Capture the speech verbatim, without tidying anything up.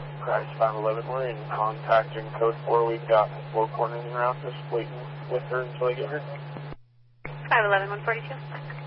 Crash five eleven, we're in contact in code four. We've got four corners around, just waiting with her until I get her. five eleven, one forty-two.